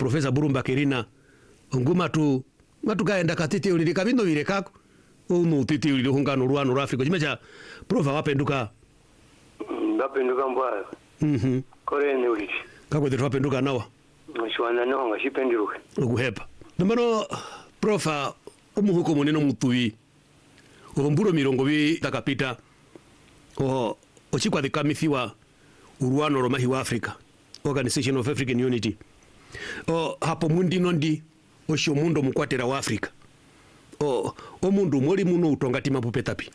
Profesa Burumba Kirina nguma tu matukaenda katiti ulili kabino vile kako unu titi ulili hungano ruano rafiko jimecha profa wapenduka ndapenduka mbwa kore ni ulili kako ndiru wapenduka nawa shwana no ngashipendiruke uguhepa nambano profa umuhuko munene mutui omburo mirongo bi takapita ochikwa thikamisiwa uruano romahi wa Africa Organization of African Unity hapo mundi nondi osho mundo mukwatera wa Africa omundu muri muno utongati mapupetapi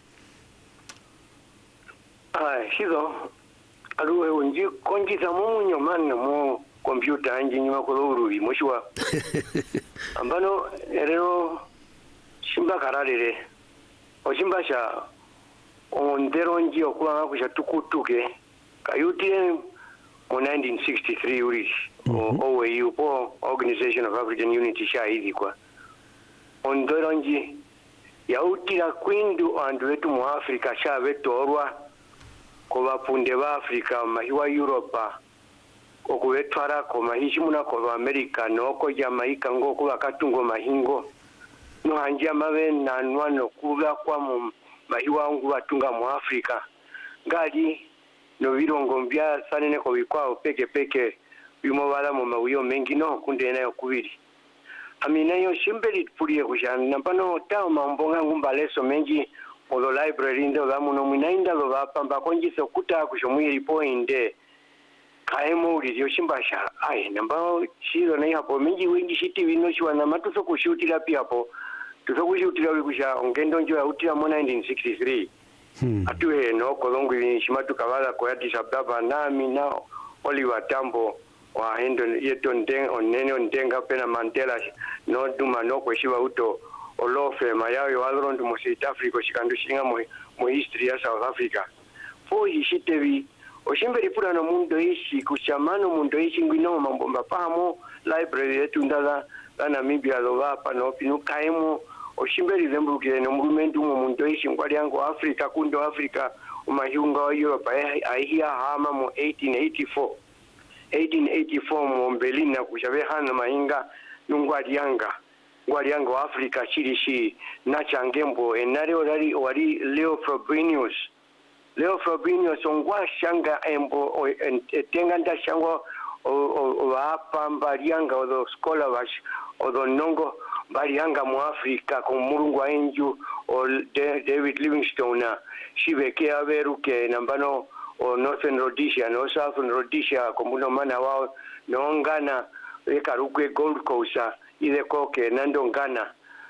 hizo aluwe unji konjisa mumunyo manna mo computer anji nyuma ko urubi moshwa ambano erero shimba kararere oshimbasha ondero nji okulanga kusha tukutuke kayutire mu 1963 uri OAU po Organization of African Unity shahidi kwa ondero nji yautira kwindu andu wetu mu Africa shabetorwa ko bapunde ba Africa mahiwa Europa okubetwara ko mahishimuna ko America noko Jamaica ngoko bakatungo mahingo no hanje amabe nanwano kuba kwa mu mahiwa wangu batunga mu Africa ngali no birongo mbya sanene ko bikwao peke bimo bala mu mawiyo mengi no kunde nayo kubiri amina yo shimbeli puliye kujana pano ta mambonga ngumba leso mengi odo library ndo gamuno mwinainda lo bapamba konjiso kuta kushomwiri poinde kaemo uri shimbasha ai namba shiro na hapo mengi wengi shiti bino shwa na matuso kushutira pia hapo tusokushutira bikusha ongendo njo ya utira mo 1963 atuwe no kolongo shimatu kabala ko Addis Ababa nami na Oliver Tambo wa hendo yeto onene ondenga pena Mandela no duma no kweshiba uto olofe mayayo alrondo mo South Africa shikandu shinga mo history ya South Africa fo hishitevi oshimberi pura no mundo ishi kushamano mundo ishi ngwino mambo mbapamo library yetu ndala la Namibia lo bapa no pinukaemo oshimberi zembukire no movement mu mundo ishi ngwali yango Africa kundo Africa umahunga wa Europe ahia hama mo 1884 mu Berlin na kushabe hana mahinga ngwali yanga wa Africa chirishi na changembo enare wali Leo Frobenius ongwa shanga embo tenga nda shango hapa mbalianga odo scholar wash odo nongo mbalianga mu Africa ko murungu wa enju David Livingstone shibeke aberuke nambano Northern Rhodesia no Southern Rhodesia ko muno mana wao nongana ekarukwe Gold Coast ile koke nandongana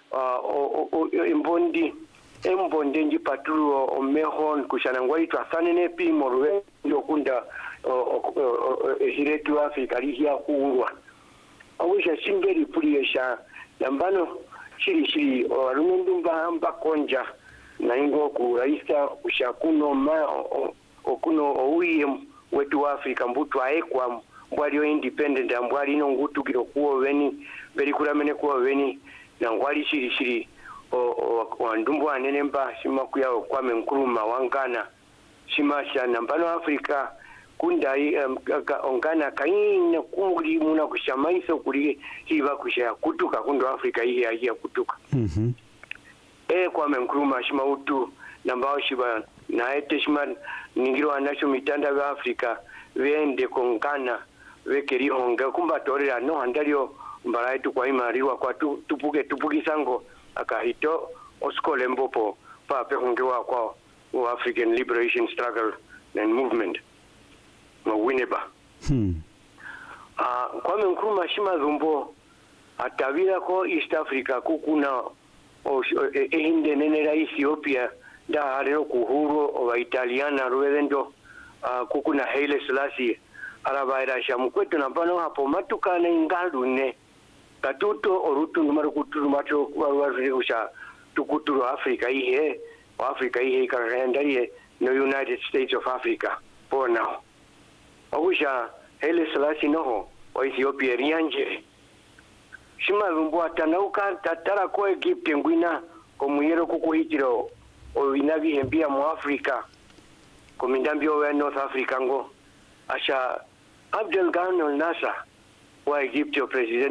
embonde nji patruo omehon kushana ngwaitwa sanene pimorwe ndokunda hiretu Africa lihia kuurwa awisha singeri puliyesha nambano shiri warumendumba amba konja na ingo kuraisa ushakuno okuno ouye wetu Africa mbutu aekwa mbwali independent ambwali ino ngutu kiro kuo weni beri kuramene kuo weni na ngwali shiri wandumbu anene mba shima kuya Kwame Nkrumah wangana shima sha nambano Africa kunda ongana kaina kuri muna kushamaiso kuri hiva kusha kutuka kundo Africa hii ya kutuka Kwame Nkrumah shima utu nambao shiba na ete shima ningiro anasho mitanda wa Africa wende kongana wekeri honga kumba torera no handalio mbara yetu kwa imariwa kwa tupuki sango akahito oskole mbopo pape hongewa kwa African Liberation Struggle and Movement mawineba Kwame Nkrumah shima zumbo atavira ko East Africa kukuna ehinde nenera Ethiopia da harero kuhuro wa Italiana ruwendo kukuna Haile Selassie arabaira shamukwetu nambano hapo matukana ingalune katuto orutu numero kuturu macho warusha tukuturu Africa ihe karandarie no United States of Africa for now awusha Haile Selassie noho wa Ethiopia rianje shima rumbo atanauka tatara ko Egypt ngwina komuyero kukuhitiro o inabi hembia mu Africa komindambio wa North Africa ngo asha Abdel Ghani al-Nasser wa Egypt president